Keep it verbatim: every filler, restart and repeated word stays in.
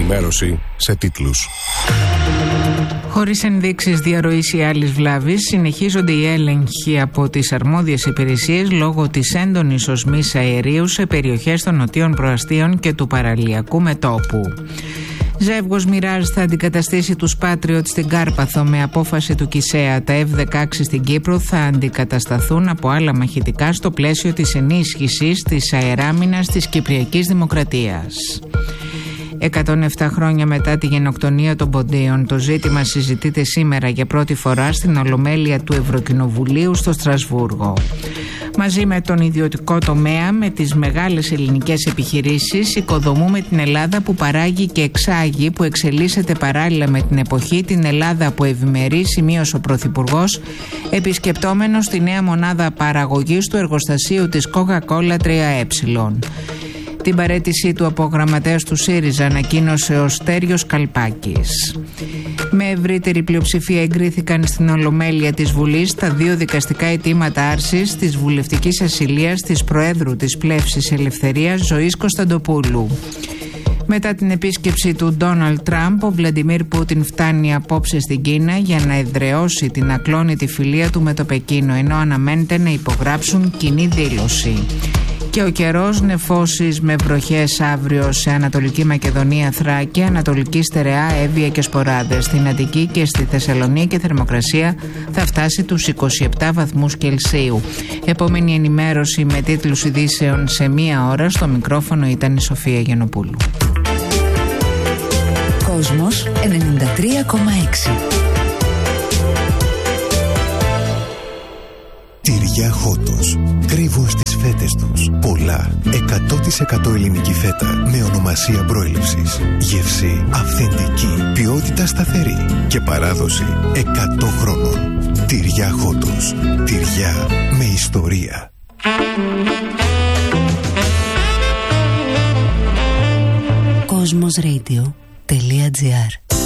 Ενημέρωση σε τίτλους. Χωρίς ενδείξεις διαρροής ή άλλης βλάβης, συνεχίζονται οι έλεγχοι από τις αρμόδιες υπηρεσίες λόγω της έντονης οσμής αερίου σε περιοχές των νοτίων προαστίων και του παραλιακού μετώπου. Ζεύγος Mirage θα αντικαταστήσει τους Patriot στην Κάρπαθο με απόφαση του ΚΙΣΕΑ. Τα εφ δεκαέξι στην Κύπρο θα αντικατασταθούν από άλλα μαχητικά στο πλαίσιο της ενίσχυσης της αεράμινας της Κυπριακής Δημοκρατίας. εκατόν επτά χρόνια μετά τη γενοκτονία των Ποντίων, το ζήτημα συζητείται σήμερα για πρώτη φορά στην Ολομέλεια του Ευρωκοινοβουλίου στο Στρασβούργο. Μαζί με τον ιδιωτικό τομέα, με τις μεγάλες ελληνικές επιχειρήσεις, οικοδομούμε την Ελλάδα που παράγει και εξάγει, που εξελίσσεται παράλληλα με την εποχή, την Ελλάδα που ευημερεί, σημείωσε ο Πρωθυπουργός, επισκεπτόμενος τη νέα μονάδα παραγωγής του εργοστασίου της Coca-Cola τρία ε. Την παραίτησή του από γραμματέας του ΣΥΡΙΖΑ ανακοίνωσε ο Στέριος Καλπάκης. Με ευρύτερη πλειοψηφία εγκρίθηκαν στην Ολομέλεια της Βουλής τα δύο δικαστικά αιτήματα άρσης της βουλευτικής ασυλίας της Προέδρου της Πλεύσης Ελευθερίας Ζωής Κωνσταντοπούλου. Μετά την επίσκεψη του Ντόναλντ Τραμπ, ο Βλαντιμίρ Πούτιν φτάνει απόψε στην Κίνα για να εδραιώσει την ακλόνητη φιλία του με το Πεκίνο, ενώ αναμένεται να υπογράψουν κοινή δήλωση. Και ο καιρός, νεφώσεις με βροχές αύριο σε Ανατολική Μακεδονία, Θράκη, Ανατολική Στερεά, Εύβοια και Σποράδες. Στην Αττική και στη Θεσσαλονίκη θερμοκρασία θα φτάσει τους είκοσι επτά βαθμούς Κελσίου. Επόμενη ενημέρωση με τίτλους ειδήσεων σε μία ώρα. Στο μικρόφωνο ήταν η Σοφία Γιαννοπούλου. Κόσμος ενενήντα τρία κόμμα έξι. Τυριά Χότος. Κρύβουν στις φέτες τους πολλά. εκατό τοις εκατό ελληνική φέτα με ονομασία προέλευσης. Γεύση αυθεντική. Ποιότητα σταθερή. Και παράδοση εκατό χρόνων. Τυριά Χότος. Τυριά με ιστορία. Κοσμos Radio τελεία τζι άρ